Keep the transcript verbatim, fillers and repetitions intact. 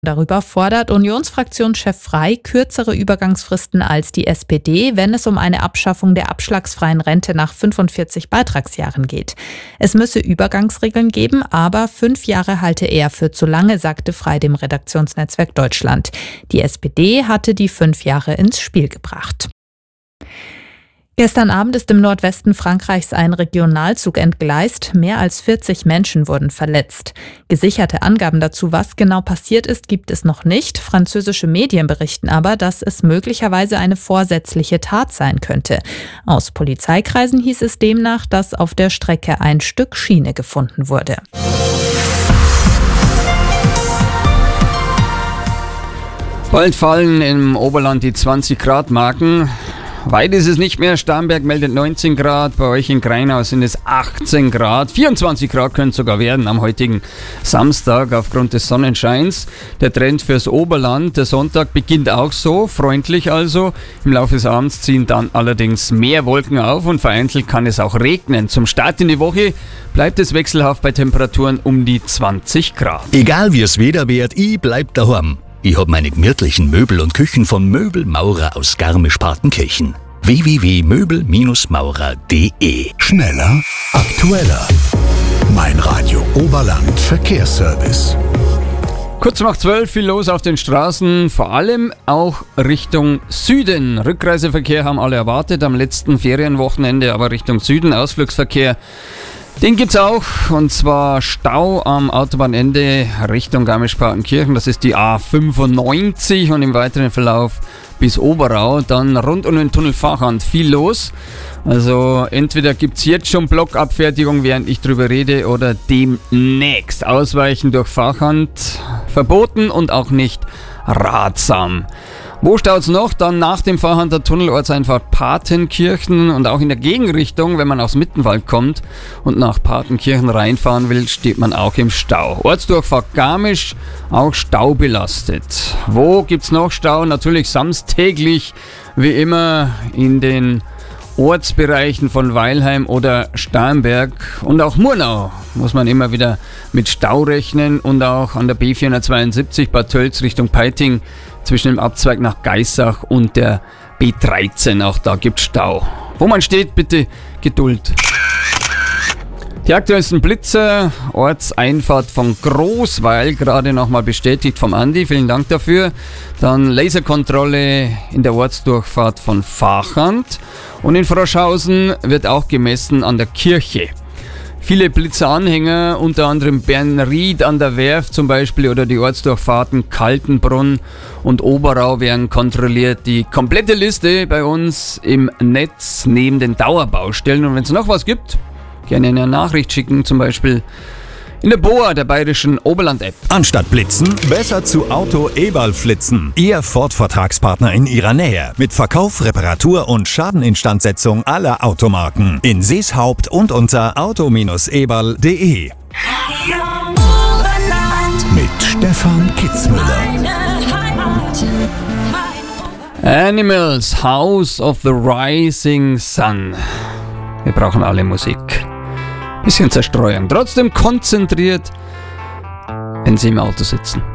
Darüber fordert Unionsfraktionschef Frey kürzere Übergangsfristen als die S P D, wenn es um eine Abschaffung der abschlagsfreien Rente nach fünfundvierzig Beitragsjahren geht. Es müsse Übergangsregeln geben, aber fünf Jahre halte er für zu lange, sagte Frey dem Redaktionsnetzwerk Deutschland. Die S P D hatte die fünf Jahre ins Spiel gebracht. Gestern Abend ist im Nordwesten Frankreichs ein Regionalzug entgleist. Mehr als vierzig Menschen wurden verletzt. Gesicherte Angaben dazu, was genau passiert ist, gibt es noch nicht. Französische Medien berichten aber, dass es möglicherweise eine vorsätzliche Tat sein könnte. Aus Polizeikreisen hieß es demnach, dass auf der Strecke ein Stück Schiene gefunden wurde. Bald fallen im Oberland die zwanzig Grad Marken. Weit ist es nicht mehr. Starnberg meldet neunzehn Grad, bei euch in Grainau sind es achtzehn Grad. vierundzwanzig Grad können es sogar werden am heutigen Samstag aufgrund des Sonnenscheins. Der Trend fürs Oberland, der Sonntag beginnt auch so, freundlich also. Im Laufe des Abends ziehen dann allerdings mehr Wolken auf und vereinzelt kann es auch regnen. Zum Start in die Woche bleibt es wechselhaft bei Temperaturen um die zwanzig Grad. Egal wie es Wetter wird, ich bleib daheim. Ich hab meine gemütlichen Möbel und Küchen von Möbelmaurer aus Garmisch-Partenkirchen. w w w punkt möbel maurer punkt d e. Schneller, aktueller. Mein Radio Oberland Verkehrsservice. Kurz nach zwölf, viel los auf den Straßen, vor allem auch Richtung Süden. Rückreiseverkehr haben alle erwartet am letzten Ferienwochenende, aber Richtung Süden, Ausflugsverkehr. Den gibt's auch, und zwar Stau am Autobahnende Richtung Garmisch-Partenkirchen, das ist die A fünfundneunzig, und im weiteren Verlauf bis Oberau, dann rund um den Tunnel Vachand viel los. Also entweder gibt's jetzt schon Blockabfertigung, während ich drüber rede, oder demnächst. Ausweichen durch Vachand verboten und auch nicht ratsam. Wo staut's noch? Dann nach dem Vachander Tunnel Ortseinfahrt Partenkirchen, und auch in der Gegenrichtung, wenn man aus Mittenwald kommt und nach Partenkirchen reinfahren will, steht man auch im Stau. Ortsdurchfahrt Garmisch, auch staubelastet. Wo gibt's noch Stau? Natürlich samstäglich, wie immer, in den Ortsbereichen von Weilheim oder Starnberg, und auch Murnau muss man immer wieder mit Stau rechnen, und auch an der B vierhundertzweiundsiebzig Bad Tölz Richtung Peiting zwischen dem Abzweig nach Geissach und der B dreizehn, auch da gibt es Stau. Wo man steht, bitte Geduld. Die aktuellsten Blitzer, Ortseinfahrt von Großweil, gerade nochmal bestätigt vom Andi, vielen Dank dafür. Dann Laserkontrolle in der Ortsdurchfahrt von Vachand, und in Froschhausen wird auch gemessen an der Kirche. Viele Blitzeranhänger, unter anderem Bernried an der Werft zum Beispiel, oder die Ortsdurchfahrten Kaltenbrunn und Oberau werden kontrolliert. Die komplette Liste bei uns im Netz neben den Dauerbaustellen. Und wenn es noch was gibt, gerne eine Nachricht schicken, zum Beispiel in der B O A, der bayerischen Oberland-App. Anstatt blitzen, besser zu Auto Eberl flitzen. Ihr Ford-Vertragspartner in ihrer Nähe. Mit Verkauf, Reparatur und Schadeninstandsetzung aller Automarken. In Seeshaupt und unter auto eberl punkt d e. Mit Stefan Kitzmüller. Animals, House of the Rising Sun. Wir brauchen alle Musik. Bisschen Zerstreuung, trotzdem konzentriert, wenn Sie im Auto sitzen.